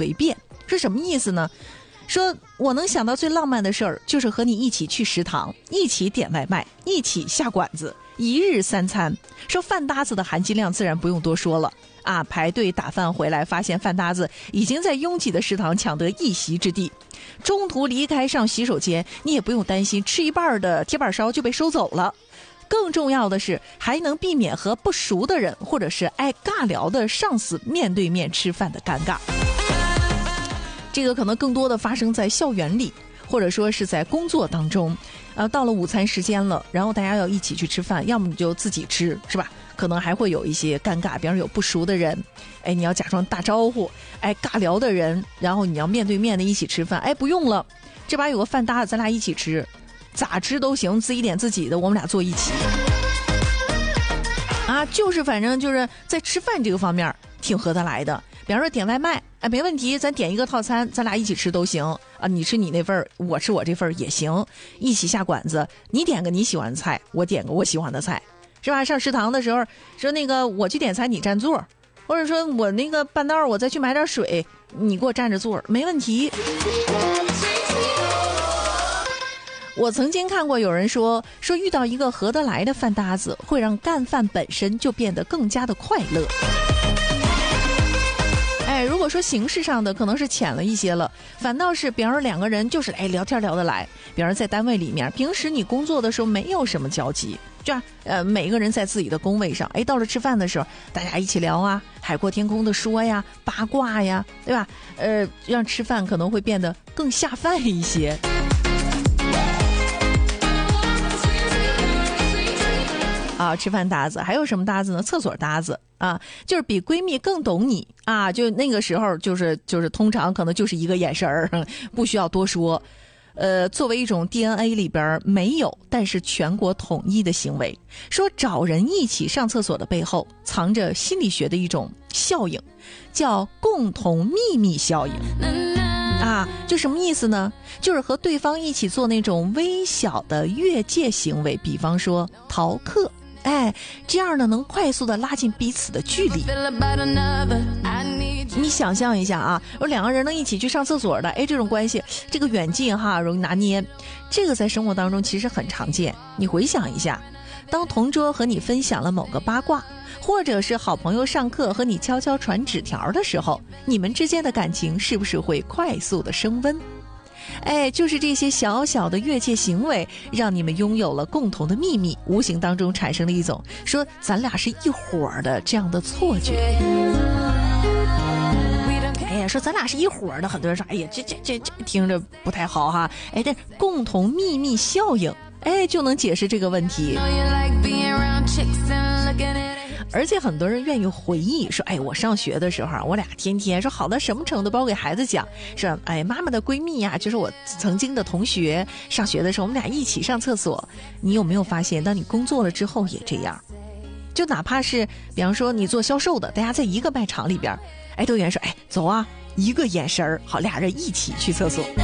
随便，是什么意思呢？说我能想到最浪漫的事儿，就是和你一起去食堂，一起点外卖，一起下馆子，一日3餐。说饭搭子的含金量自然不用多说了啊，排队打饭回来，发现饭搭子已经在拥挤的食堂抢得一席之地。中途离开上洗手间，你也不用担心吃一半的铁板烧就被收走了。更重要的是，还能避免和不熟的人或者是爱尬聊的上司面对面吃饭的尴尬。这个可能更多的发生在校园里，或者说是在工作当中。到了午餐时间了，然后大家要一起去吃饭，要么你就自己吃，是吧？可能还会有一些尴尬，比方说有不熟的人，哎，你要假装打招呼，哎，尬聊的人，然后你要面对面的一起吃饭，哎，不用了，这把有个饭搭子，咱俩一起吃，咋吃都行，自己点自己的，我们俩坐一起。啊，就是反正就是在吃饭这个方面挺合得来的。比方说点外卖，哎，没问题，咱点一个套餐，咱俩一起吃都行啊，你吃你那份，我吃我这份也行，一起下馆子，你点个你喜欢的菜，我点个我喜欢的菜，是吧？上食堂的时候说那个我去点餐，你占座，或者说我那个半道我再去买点水，你给我占着座，没问题。我曾经看过有人说遇到一个合得来的饭搭子，会让干饭本身就变得更加的快乐。哎，如果说形式上的可能是浅了一些了，反倒是比方说两个人就是聊天聊得来，比方说在单位里面，平时你工作的时候没有什么交集，这样每个人在自己的工位上，哎，到了吃饭的时候，大家一起聊啊，海阔天空的说呀，八卦呀，对吧？让吃饭可能会变得更下饭一些。啊，吃饭搭子还有什么搭子呢？厕所搭子啊，就是比闺蜜更懂你啊，就那个时候就是通常可能就是一个眼神儿，不需要多说。作为一种 DNA 里边没有但是全国统一的行为，说找人一起上厕所的背后藏着心理学的一种效应，叫共同秘密效应。啊，就什么意思呢？就是和对方一起做那种微小的越界行为，比方说逃课。哎，这样呢能快速的拉近彼此的距离。你想象一下啊，有两个人能一起去上厕所的，哎，这种关系，这个远近哈容易拿捏，这个在生活当中其实很常见。你回想一下，当同桌和你分享了某个八卦，或者是好朋友上课和你悄悄传纸条的时候，你们之间的感情是不是会快速的升温？哎，就是这些小小的越界行为，让你们拥有了共同的秘密，无形当中产生了一种说咱俩是一伙的这样的错觉。哎呀，说咱俩是一伙的，很多人说，哎呀，这听着不太好哈。哎，但共同秘密效应，哎，就能解释这个问题。而且很多人愿意回忆说，哎，我上学的时候我俩天天说好到什么程度，包括给孩子讲说，哎，妈妈的闺蜜呀，就是我曾经的同学，上学的时候我们俩一起上厕所。你有没有发现，当你工作了之后也这样？就哪怕是比方说你做销售的，大家在一个卖场里边，哎，都有人说，哎，走啊，一个眼神好，俩人一起去厕所。